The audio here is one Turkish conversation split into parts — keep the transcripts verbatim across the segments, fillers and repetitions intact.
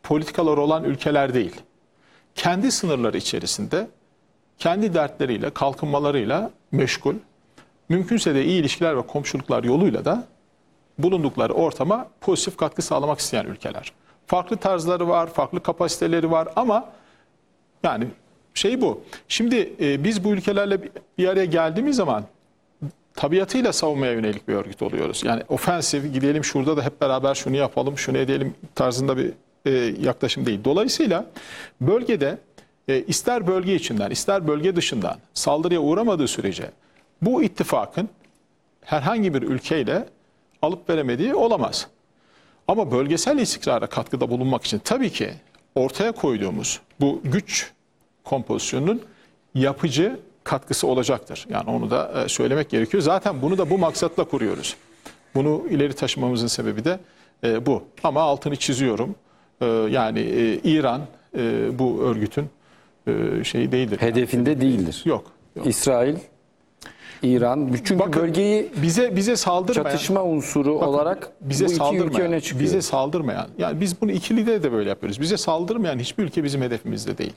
politikaları olan ülkeler değil. Kendi sınırları içerisinde kendi dertleriyle, kalkınmalarıyla meşgul, mümkünse de iyi ilişkiler ve komşuluklar yoluyla da bulundukları ortama pozitif katkı sağlamak isteyen ülkeler. Farklı tarzları var, farklı kapasiteleri var ama yani şey bu. Şimdi e, biz bu ülkelerle bir araya geldiğimiz zaman tabiatıyla savunmaya yönelik bir örgüt oluyoruz. Yani ofensif, gidelim şurada da hep beraber şunu yapalım, şunu edelim tarzında bir e, yaklaşım değil. Dolayısıyla bölgede e, ister bölge içinden, ister bölge dışından saldırıya uğramadığı sürece bu ittifakın herhangi bir ülkeyle alıp veremediği olamaz. Ama bölgesel istikrara katkıda bulunmak için tabii ki ortaya koyduğumuz bu güç kompozisyonunun yapıcı katkısı olacaktır. Yani onu da söylemek gerekiyor. Zaten bunu da bu maksatla kuruyoruz. Bunu ileri taşımamızın sebebi de bu. Ama altını çiziyorum. Yani İran bu örgütün şeyi değildir. Hedefinde yani. değildir. Yok. yok. İsrail, İran, çünkü bakın, bölgeyi bize bize saldırmayan, çatışma unsuru bakın, olarak bize bu iki ülke öne çıkıyor. Bize saldırmayan, yani biz bunu ikilide de böyle yapıyoruz. Bize saldırmayan hiçbir ülke bizim hedefimizde değil.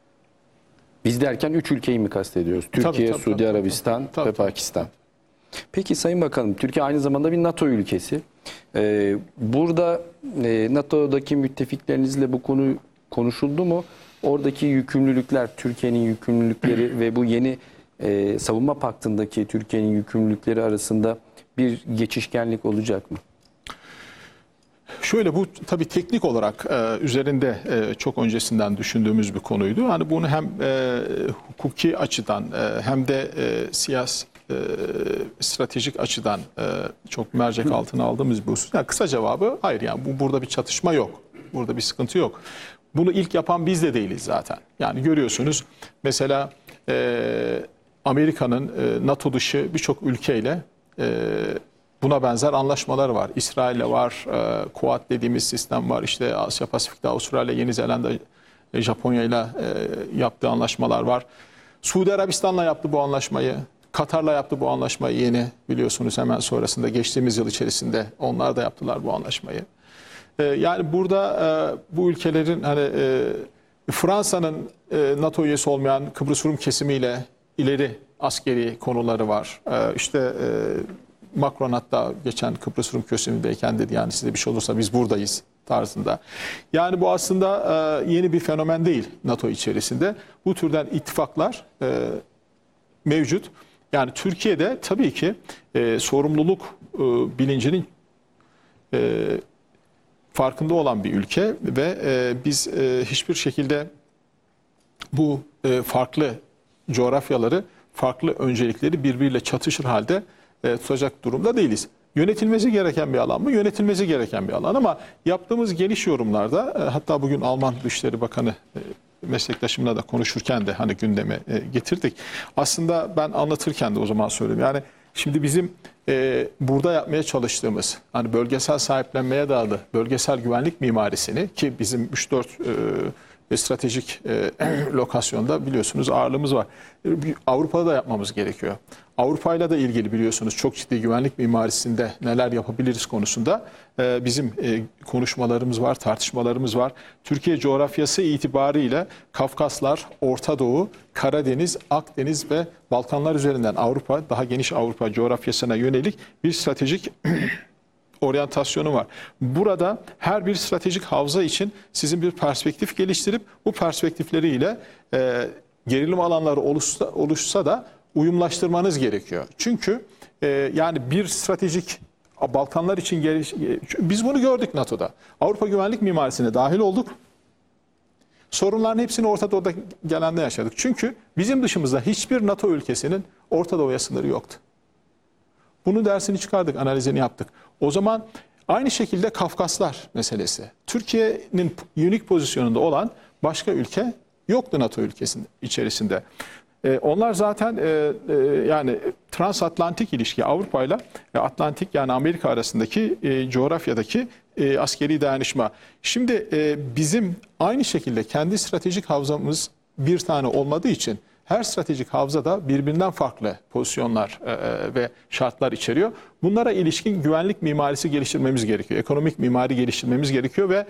Biz derken üç ülkeyi mi kastediyoruz? Türkiye, tabii, tabii, Suudi tabii, Arabistan tabii, ve tabii. Pakistan. Peki Sayın Bakanım, Türkiye aynı zamanda bir NATO ülkesi. Ee, burada e, NATO'daki müttefiklerinizle bu konu konuşuldu mu? Oradaki yükümlülükler, Türkiye'nin yükümlülükleri ve bu yeni e, savunma paktındaki Türkiye'nin yükümlülükleri arasında bir geçişkenlik olacak mı? Şöyle, bu tabii teknik olarak e, üzerinde e, çok öncesinden düşündüğümüz bir konuydu. Hani bunu hem e, hukuki açıdan e, hem de e, siyasi e, stratejik açıdan e, çok mercek altına aldığımız bir husus. Yani kısa cevabı hayır, yani bu, burada bir çatışma yok. Burada bir sıkıntı yok. Bunu ilk yapan biz de değiliz zaten. Yani görüyorsunuz mesela e, Amerika'nın e, NATO dışı birçok ülkeyle e, buna benzer anlaşmaları var. İsrail'le var, e, Quad dediğimiz sistem var. İşte Asya Pasifik'te Avustralya, Yeni Zelanda, e, Japonya'yla e, yaptığı anlaşmalar var. Suudi Arabistan'la yaptı bu anlaşmayı. Katar'la yaptı bu anlaşmayı yeni, biliyorsunuz hemen sonrasında geçtiğimiz yıl içerisinde onlar da yaptılar bu anlaşmayı. E, yani burada e, bu ülkelerin hani e, Fransa'nın e, NATO üyesi olmayan Kıbrıs Rum kesimiyle ileri askeri konuları var. E, işte e, Macron hatta geçen Kıbrıs Rum kesimindeyken dedi, yani size bir şey olursa biz buradayız tarzında. Yani bu aslında e, yeni bir fenomen değil NATO içerisinde. Bu türden ittifaklar e, mevcut. Yani Türkiye'de tabii ki e, sorumluluk e, bilincinin e, farkında olan bir ülke ve e, biz e, hiçbir şekilde bu e, farklı coğrafyaları, farklı öncelikleri birbiriyle çatışır halde e, tutacak durumda değiliz. Yönetilmesi gereken bir alan mı? Yönetilmesi gereken bir alan ama yaptığımız geniş yorumlarda e, hatta bugün Alman Dışişleri Bakanı e, meslektaşımla da konuşurken de hani gündeme e, getirdik. Aslında ben anlatırken de o zaman söyleyeyim. Yani şimdi bizim e, burada yapmaya çalıştığımız hani bölgesel sahiplenmeye dayalı bölgesel güvenlik mimarisini, ki bizim üç dört e, stratejik e, lokasyonda biliyorsunuz ağırlığımız var. Avrupa'da da yapmamız gerekiyor. Avrupa'yla da ilgili biliyorsunuz çok ciddi güvenlik mimarisinde neler yapabiliriz konusunda e, bizim e, konuşmalarımız var, tartışmalarımız var. Türkiye coğrafyası itibariyle Kafkaslar, Orta Doğu, Karadeniz, Akdeniz ve Balkanlar üzerinden Avrupa, daha geniş Avrupa coğrafyasına yönelik bir stratejik oryantasyonu var. Burada her bir stratejik havza için sizin bir perspektif geliştirip bu perspektifleriyle e, gerilim alanları oluşsa, oluşsa da uyumlaştırmanız gerekiyor. Çünkü e, yani bir stratejik Balkanlar için geliş, biz bunu gördük NATO'da. Avrupa güvenlik mimarisine dahil olduk. Sorunların hepsini Orta Doğu'da gelende yaşadık. Çünkü bizim dışımızda hiçbir NATO ülkesinin Orta Doğu'ya sınırı yoktu. Bunun dersini çıkardık, analizini yaptık. O zaman aynı şekilde Kafkaslar meselesi. Türkiye'nin unik pozisyonunda olan başka ülke yoktu NATO ülkesinin içerisinde. Ee, onlar zaten e, e, yani transatlantik ilişki Avrupa ile Atlantik yani Amerika arasındaki e, coğrafyadaki e, askeri dayanışma. Şimdi e, bizim aynı şekilde kendi stratejik havzamız bir tane olmadığı için her stratejik havza da birbirinden farklı pozisyonlar e, ve şartlar içeriyor. Bunlara ilişkin güvenlik mimarisi geliştirmemiz gerekiyor. Ekonomik mimari geliştirmemiz gerekiyor ve